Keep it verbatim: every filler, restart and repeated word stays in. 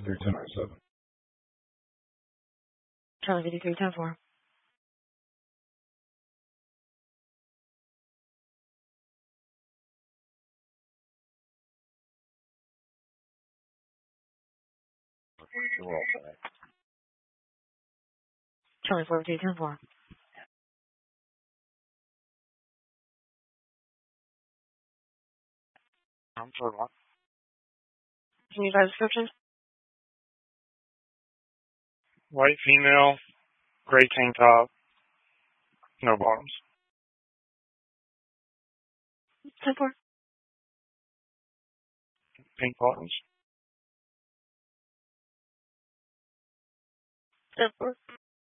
fifty-three ten oh seven. Charlie fifty-three ten four. You're welcome. Charlie forty-three ten four. I'm sorry, what? Can you guys description? White female, gray tank top, no bottoms. ten four. Pink bottoms. ten four.